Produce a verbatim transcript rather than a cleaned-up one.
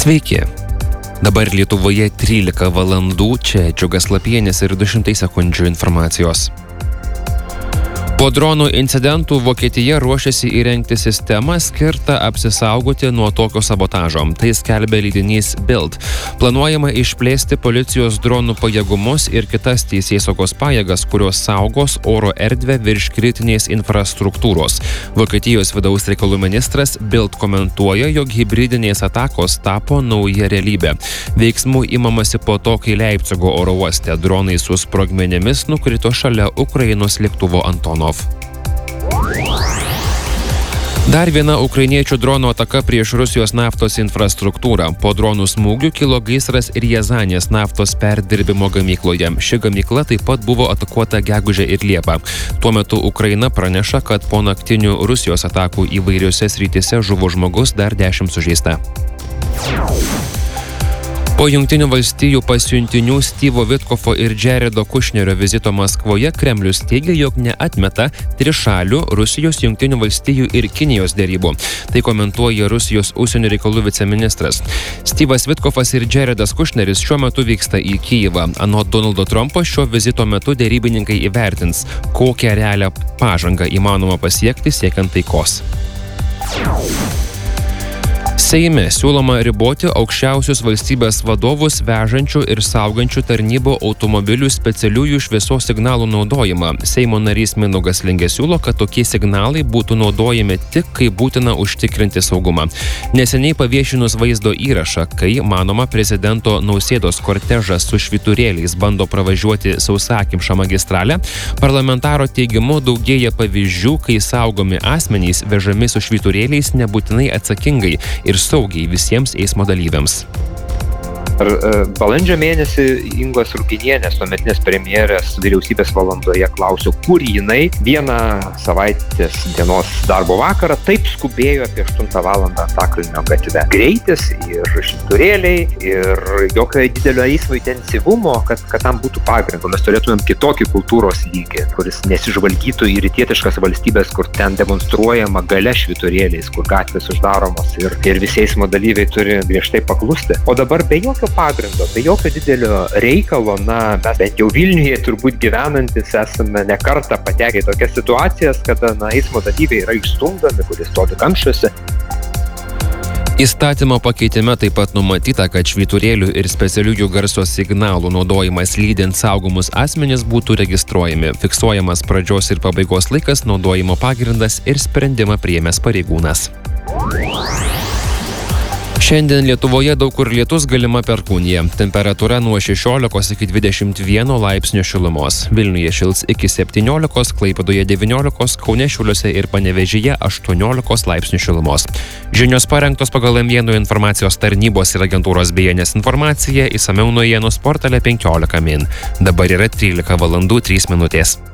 Sveiki. Dabar Lietuvoje trylika valandų, čia Džiugas Lapienis ir du šimtai sekundžių informacijos. Po dronų incidentų Vokietija ruošiasi įrengti sistemą skirtą apsisaugoti nuo tokio sabotažo. Tai skelbia leidinys Bild. Planuojama išplėsti policijos dronų pajėgumus ir kitas teisėsaugos pajėgas, kurios saugos oro erdvę virš kritinės infrastruktūros. Vokietijos vidaus reikalų ministras Bild komentuoja, jog hibridinės atakos tapo nauja realybė. Veiksmų imamasi po to, kai Leipcigo oro uoste dronai su sprogmenimis nukrito šalia Ukrainos lėktuvo Antonov. Dar viena ukrainiečių dronų ataka prieš Rusijos naftos infrastruktūrą. Po dronų smūgių kilo gaisras Riazanės naftos perdirbimo gamykloje. Ši gamykla taip pat buvo atakuota gegužę ir liepą. Tuo metu Ukraina praneša, kad po naktinių Rusijos atakų įvairiose srityse žuvo žmogus, dar dešimt sužeista. Po Jungtinių valstijų pasiuntinių Stevo Vitkofo ir Jaredo Kušnerio vizito Maskvoje Kremlius teigia, jog neatmeta trišalių Rusijos, Jungtinių valstijų ir Kinijos derybų. Tai komentuoja Rusijos užsienio reikalų viceministras. Stevas Vitkofas ir Jaredas Kušneris šiuo metu vyksta į Kijevą. Anot Donaldo Trumpo šio vizito metu derybininkai įvertins, kokią realią pažangą įmanoma pasiekti siekiant taikos. Seime siūloma riboti aukščiausius valstybės vadovus vežančių ir saugančių tarnybų automobilių specialiųjų šviesos signalų naudojimą. Seimo narys Mindaugas Lingė siūlo, kad tokie signalai būtų naudojami tik, kai būtina užtikrinti saugumą. Neseniai paviešinus vaizdo įrašą, kai, manoma, prezidento Nausėdos kortežas su švyturėliais bando pravažiuoti sausakimšą magistralę, parlamentaro teigimu daugėja pavyzdžių, kai saugomi asmenys vežami su švyturėliais nebūtinai atsakingai ir saugiai visiems eismo dalyviams. Ar balandžio mėnesį Ingos Ruginienės, tuometinės premjerės vyriausybės valandoje klausiau, kur jinai vieną savaitės dienos darbo vakarą taip skubėjo apie aštuntą valandą Antakalnio gatve. Greitis ir švyturėliai ir jokio didelio eismo intensyvumo, kad, kad tam būtų pagrindo. Mes turėtumėm kitokį kultūros lygį, kuris nesižvalgytų į rytietiškas valstybės, kur ten demonstruojama galia švyturėliais, kur gatvės uždaromos ir, ir visi eismo dalyviai turi griežtai paklusti. O dabar be jokio pagrindo, be jokio didelio reikalo, na, mes bent jau Vilniuje turbūt gyvenantis esame ne kartą patekę į tokias situacijas, kada, na, eismo dalyviai yra išstumdomi, kurie stovi kamščiuose. Įstatymo pakeitime taip pat numatyta, kad švyturėlių ir specialiųjų garso signalų naudojimas lydint saugomus asmenis būtų registruojami, fiksuojamas pradžios ir pabaigos laikas, naudojimo pagrindas ir sprendimą priėmęs pareigūnas. Šiandien Lietuvoje daug kur lietus, galima perkūnija. Temperatūra nuo šešiolikos iki dvidešimt vieno laipsnio šilumos. Vilniuje šils iki septyniolikos, Klaipėdoje devyniolikos, Kaune, Šiauliuose ir Panevėžyje aštuoniolikos laipsnių šilumos. Žinios parengtos pagal naujienų informacijos tarnybos ir agentūros B N S informaciją, išsamiau naujienų portale penkiolika min. Dabar yra trylika valandų trys minutės.